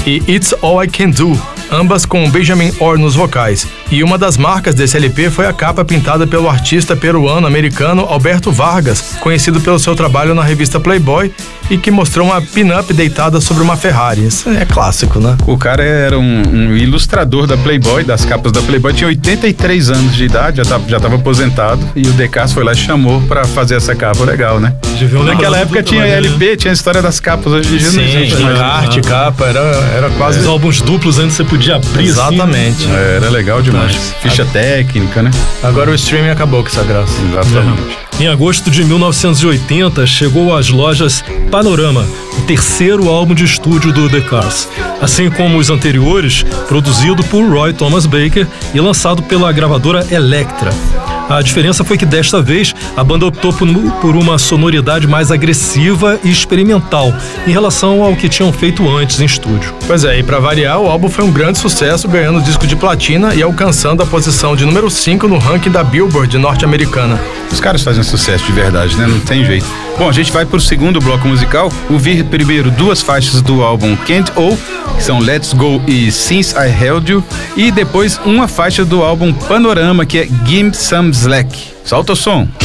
e It's All I Can Do, ambas com Benjamin Orr nos vocais. E uma das marcas desse LP foi a capa pintada pelo artista peruano-americano Alberto Vargas, conhecido pelo seu trabalho na revista Playboy, e que mostrou uma pin-up deitada sobre uma Ferrari. Isso é clássico, né? O cara era um ilustrador da Playboy, das capas da Playboy, tinha 83 anos de idade, já estava aposentado, e o Decasso foi lá e chamou pra fazer essa capa. Legal, né? Naquela época tinha LP, tinha a história das capas, hoje em dia não existe mais. Arte, capa, era quase... Os álbuns duplos antes você podia abrir. Exatamente. Assim, era legal demais. Ficha técnica, né? Agora o streaming acabou com essa graça. Exatamente. Em agosto de 1980, chegou às lojas Panorama, o terceiro álbum de estúdio do The Cars. Assim como os anteriores, produzido por Roy Thomas Baker e lançado pela gravadora Elektra. A diferença foi que desta vez a banda optou por uma sonoridade mais agressiva e experimental em relação ao que tinham feito antes em estúdio. Pois é, e pra variar, o álbum foi um grande sucesso, ganhando disco de platina e alcançando a posição de número 5 no ranking da Billboard norte-americana. Os caras fazem sucesso de verdade, né? Não tem jeito. Bom, a gente vai pro segundo bloco musical, ouvir primeiro duas faixas do álbum Can't Oh, que são Let's Go e Since I Held You, e depois uma faixa do álbum Panorama, que é Give Some Slack. Solta o som.